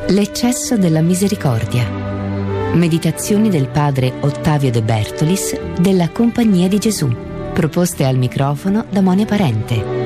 L'eccesso della misericordia. Meditazioni del padre Ottavio De Bertolis della Compagnia di Gesù, proposte al microfono da Monia Parente.